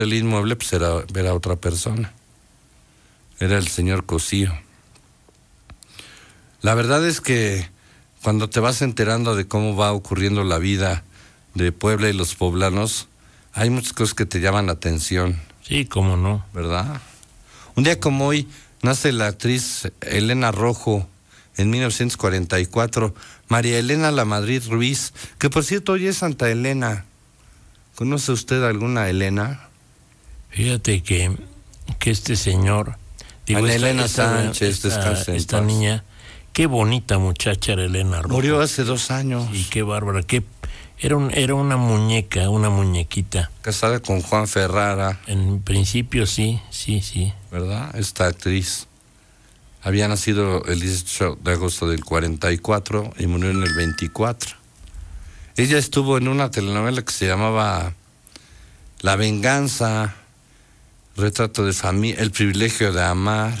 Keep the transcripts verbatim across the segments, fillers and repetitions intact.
el inmueble, pues era, era otra persona. Era el señor Cosío. La verdad es que cuando te vas enterando de cómo va ocurriendo la vida de Puebla y los poblanos, hay muchas cosas que te llaman la atención. Sí, cómo no. ¿Verdad? Un día como hoy nace la actriz Elena Rojo en mil novecientos cuarenta y cuatro, María Elena Lamadrid Ruiz, que por cierto hoy es Santa Elena. ¿Conoce usted alguna Elena? Fíjate que, que este señor... Digo, Ana esta, Elena esta, Sánchez, esta, esta niña, qué bonita muchacha era Elena Rojo. Murió hace dos años. Y qué bárbara, qué... Era, un, era una muñeca, una muñequita. Casada con Juan Ferrara. En principio sí, sí, sí. ¿Verdad? Esta actriz había nacido el dieciocho de agosto del cuarenta y cuatro y murió en el veinticuatro. Ella estuvo en una telenovela que se llamaba La Venganza, Retrato de Familia, El Privilegio de Amar,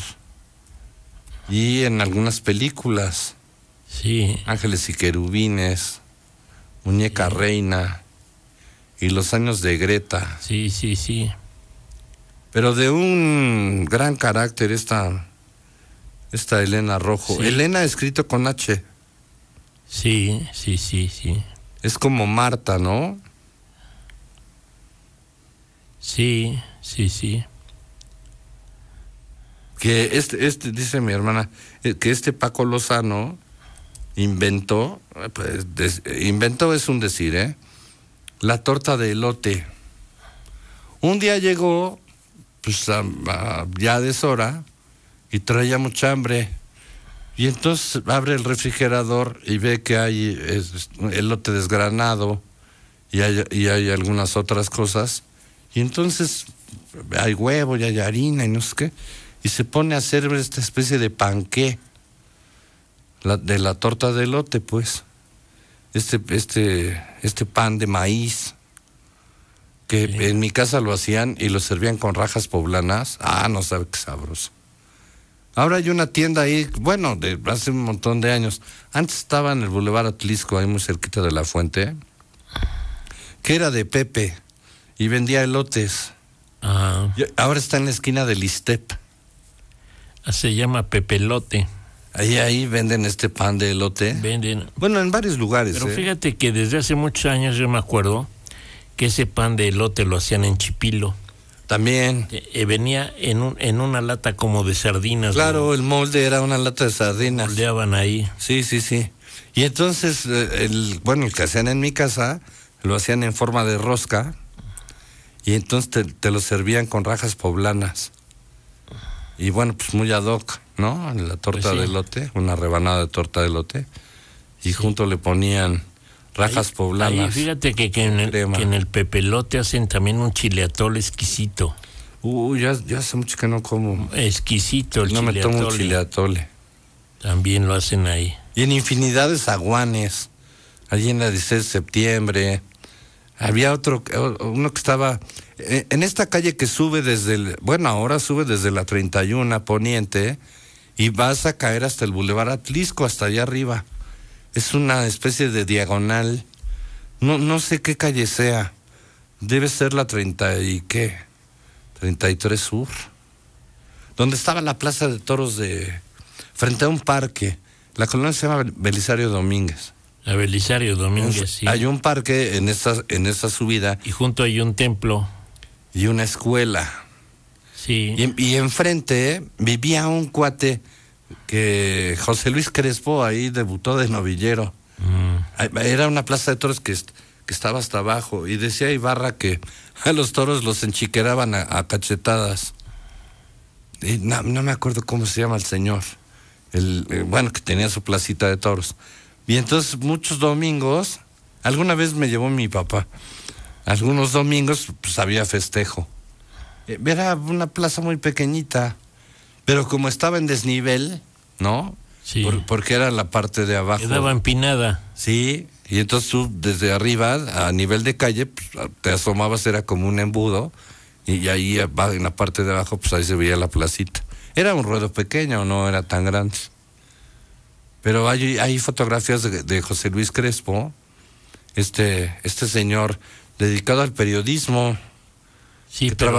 y en algunas películas. Sí. Ángeles y Querubines, Muñeca sí. Reina y Los Años de Greta. Sí, sí, sí. Pero de un gran carácter esta, esta Elena Rojo. Sí. Elena escrito con H. Sí, sí, sí, sí. Es como Marta, ¿no? Sí, sí, sí. Que este, este, dice mi hermana, que este Paco Lozano inventó, pues, des, inventó es un decir, ¿eh? La torta de elote. Un día llegó, pues a, a, ya a deshora, y traía mucha hambre. Y entonces abre el refrigerador y ve que hay es, elote desgranado y hay, y hay algunas otras cosas. Y entonces hay huevo y hay harina y no sé qué. Y se pone a hacer esta especie de panqué. La, de la torta de elote, pues. Este, este, este pan de maíz. Que sí. En mi casa lo hacían y lo servían con rajas poblanas. Ah, no sabe qué sabroso. Ahora hay una tienda ahí, bueno, de hace un montón de años. Antes estaba en el Boulevard Atlisco, ahí muy cerquita de la Fuente, que era de Pepe y vendía elotes. Ah. Y ahora está en la esquina del Istep. Se llama Pepelote. Ahí, ahí venden este pan de elote. Venden. Bueno, en varios lugares. Pero ¿eh? Fíjate que desde hace muchos años yo me acuerdo que ese pan de elote lo hacían en Chipilo. También. Eh, venía en un, en una lata como de sardinas. Claro, ¿no? El molde era una lata de sardinas. Moldeaban ahí. Sí, sí, sí. Y entonces, el bueno, el que hacían en mi casa, lo hacían en forma de rosca, y entonces te, te lo servían con rajas poblanas. Y bueno, pues muy ad hoc, ¿no? La torta pues sí. de elote, una rebanada de torta de elote, y sí. junto le ponían rajas ahí, poblanas. Ahí fíjate que, que, en el, que en el pepelote hacen también un chile atole exquisito. Uy, uh, ya, ya hace mucho que no como. Exquisito el no chile me tomo atole. un chile atole. También lo hacen ahí. Y en infinidad de zaguanes, allí en la dieciséis de septiembre. Había otro, uno que estaba en esta calle que sube desde el, bueno, ahora sube desde la treinta y uno Poniente y vas a caer hasta el Boulevard Atlisco, hasta allá arriba. Es una especie de diagonal. No, no sé qué calle sea. Debe ser la treinta y qué, treinta y tres Sur. Donde estaba la Plaza de Toros de, frente a un parque. La colonia se llama Belisario Domínguez. A Belisario Domínguez, sí. Hay un parque en esta, en esta subida. Y junto hay un templo. Y una escuela. Sí. Y, y enfrente eh, vivía un cuate que José Luis Crespo ahí debutó de novillero. Mm. Era una plaza de toros que, que estaba hasta abajo. Y decía Ibarra que a los toros los enchiqueraban a, a cachetadas. Y no, no me acuerdo cómo se llama el señor. El, eh, bueno, que tenía su placita de toros. Y entonces muchos domingos, alguna vez me llevó mi papá, algunos domingos pues había festejo. Era una plaza muy pequeñita, pero como estaba en desnivel, ¿no? Sí. Por, porque era la parte de abajo. Quedaba empinada. Sí, y entonces tú desde arriba, a nivel de calle, pues, te asomabas, era como un embudo, y ahí en la parte de abajo, pues ahí se veía la placita. Era un ruedo pequeño, no era tan grande. Pero hay, hay fotografías de, de José Luis Crespo, este, este señor dedicado al periodismo. Sí, pero